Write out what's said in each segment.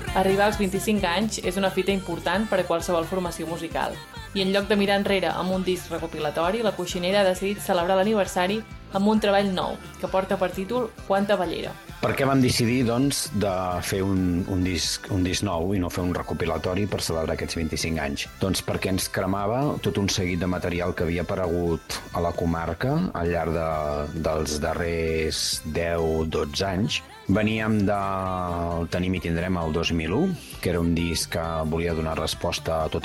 Arribar als 25 anys és una fita important per a qualsevol formació musical. I en lloc de mirar enrere amb un disc recopilatori, la Coixinera ha decidit celebrar l'aniversari amb un treball nou, que porta per títol Quanta ballera. Per què vam decidir, doncs, de fer un disc nou i no fer un recopilatori per celebrar aquests 25 anys? Doncs perquè ens cremava tot un seguit de material que havia aparegut a la comarca al llarg dels darrers 10-12 anys. Veníem del Tenim i tindrem el 2001, que era un disc que volia donar resposta a tot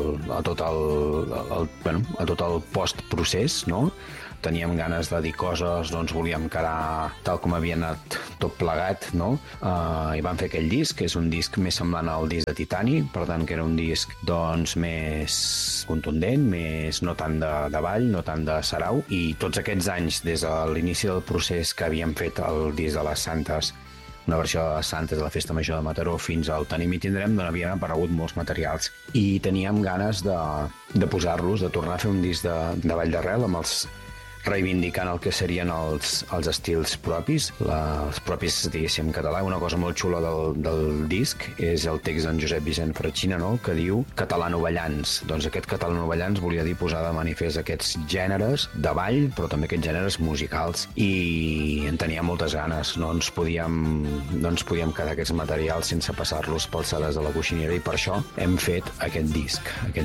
el postprocés, no? Teníem ganes de dir coses, no ens volíem quedar tal com havia anat tot plegat, no? I vam fer aquell disc, que és un disc més semblant al disc de Titani, per tant que era un disc doncs més contundent, més no tant de ball, no tant de sarau, i tots aquests anys, des de l'inici del procés que havíem fet el disc de les Santes, una versió de les Santes de la Festa Major de Mataró, fins al Tenim i tindrem, d'on havien aparegut molts materials. I teníem ganes de posar-los, de tornar a fer un disc de ball d'arrel amb els reivindicant el que serien els estils propis, els propis, diguéssim, català. Una cosa molt xula del disc és el text d'en Josep Vicent Fratxina, no?, que diu catalano-ballants. Doncs aquest catalano-ballants volia dir posar de manifest aquests gèneres de ball, però també aquests gèneres musicals, i en tenia moltes ganes. No ens podíem quedar aquests materials sense passar-los pels sales de la Coixinera, i per això hem fet aquest disc que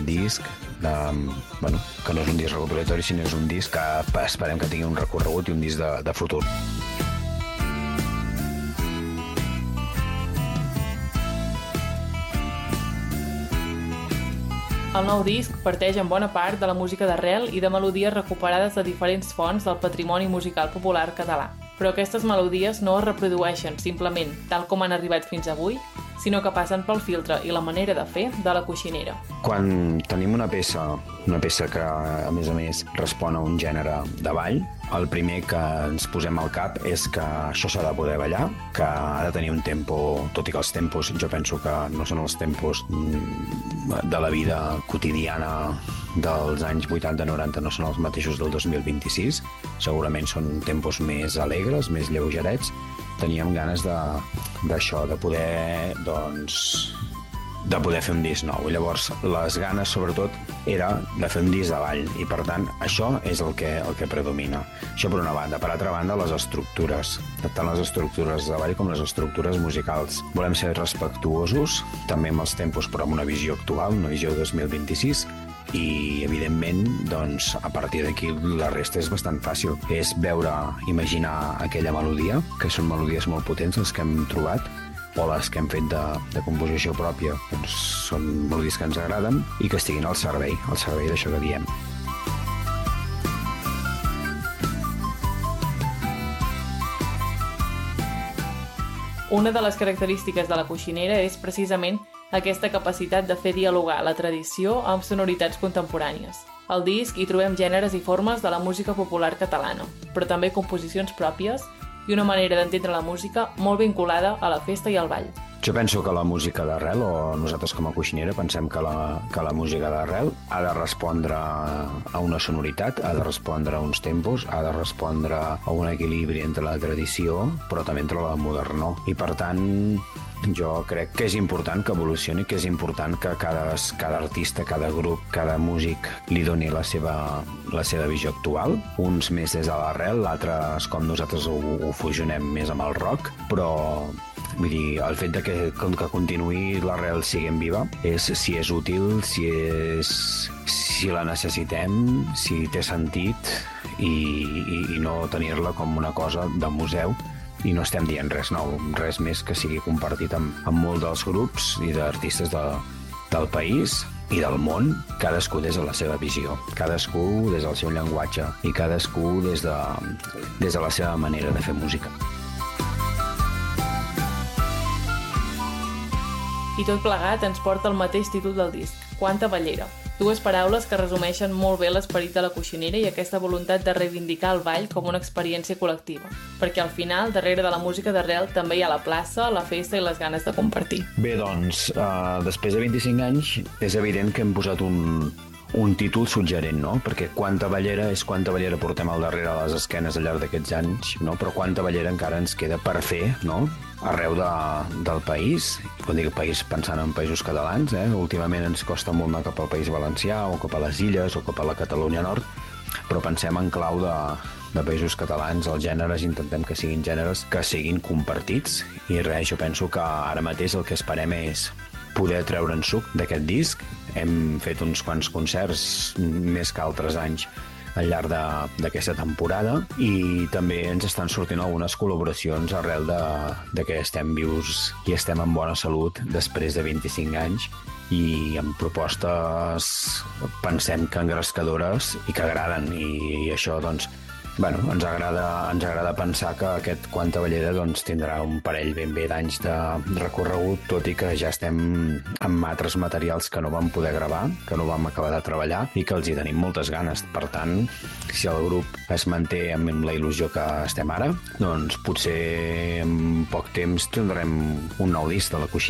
no és un disc recopilatori, sinó és un disc que esperem que tingui un recorregut i un disc de futur. El nou disc parteix en bona part de la música d'arrel i de melodies recuperades de diferents fonts del patrimoni musical popular català. Però aquestes melodies no es reprodueixen simplement tal com han arribat fins avui, sinó que passen pel filtre i la manera de fer de la Coixinera. Quan tenim una peça que, a més, respon a un gènere de ball, el primer que ens posem al cap és que això s'ha de poder ballar, que ha de tenir un tempo, tot i que els tempos jo penso que no són els tempos de la vida quotidiana dels anys 80-90, no són els mateixos del 2026, segurament són tempos més alegres, més lleugerets. Teníem ganes d'això, de poder fer un disc nou. I llavors les ganes, sobretot, era de fer un disc de ball, i per tant això és el que predomina. Això per una banda. Per altra banda, les estructures, tant les estructures de ball com les estructures musicals. Volem ser respectuosos, també amb els tempos, però amb una visió actual, una visió 2026, i evidentment, doncs, a partir d'aquí la resta és bastant fàcil. És imaginar aquella melodia, que són melodies molt potents les que hem trobat, o les que hem fet de composició pròpia, doncs són melodies que ens agraden i que estiguin al servei d'això que diem. Una de les característiques de la Coixinera és precisament aquesta capacitat de fer dialogar la tradició amb sonoritats contemporànies. Al disc hi trobem gèneres i formes de la música popular catalana, però també composicions pròpies i una manera d'entendre la música molt vinculada a la festa i al ball. Jo penso que la música d'arrel, o nosaltres com a Coixinera pensem que la música d'arrel ha de respondre a una sonoritat, ha de respondre a uns tempos, ha de respondre a un equilibri entre la tradició, però també entre la modernor. I per tant, jo crec que és important que evolucioni, que és important que cada artista, cada grup, cada músic li doni la seva visió actual. Uns més des de l'arrel, l'altres com nosaltres ho fusionem més amb el rock, però vull dir, el fet que continuï l'arrel siguent viva és si és útil, si la necessitem, si té sentit, i no tenir-la com una cosa de museu. I no estem dient res nou, res més que sigui compartit amb molts dels grups i d'artistes del país i del món, cadascú des de la seva visió, cadascú des del seu llenguatge i cadascú des de la seva manera de fer música. I tot plegat ens porta el mateix títol del disc, Quanta ballera. Dues paraules que resumeixen molt bé l'esperit de la Coixinera i aquesta voluntat de reivindicar el ball com una experiència col·lectiva. Perquè al final, darrere de la música d'arrel, també hi ha la plaça, la festa i les ganes de compartir. Bé, doncs, després de 25 anys, és evident que hem posat un títol suggerent, no? Perquè quanta ballera portem al darrere a les esquenes al llarg d'aquests anys, no? Però quanta ballera encara ens queda per fer, no? arreu del país. Quan dic país, pensant en països catalans, últimament ens costa molt anar cap al País Valencià o cap a les Illes o cap a la Catalunya Nord, però pensem en clau de països catalans, els gèneres, intentem que siguin gèneres que siguin compartits, i res, jo penso que ara mateix el que esperem és poder treure'n suc d'aquest disc. Hem fet uns quants concerts, més que altres anys, al llarg d'aquesta temporada, i també ens estan sortint algunes col·laboracions arrel de que estem vius i estem en bona salut després de 25 anys, i amb propostes pensem que engrescadores i que agraden, i això doncs ens agrada pensar que aquest Quanta Ballera tindrà un parell ben bé d'anys de recorregut, tot i que ja estem amb altres materials que no vam poder gravar, que no vam acabar de treballar i que els hi tenim moltes ganes. Per tant, si el grup es manté amb la il·lusió que estem ara, doncs potser en poc temps tindrem un nou disc de la Coixinera.